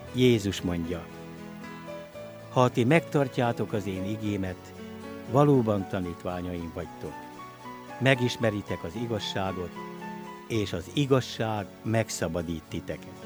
Jézus mondja: ha ti megtartjátok az én igémet, valóban tanítványaim vagytok. Megismeritek az igazságot, és az igazság megszabadít titeket.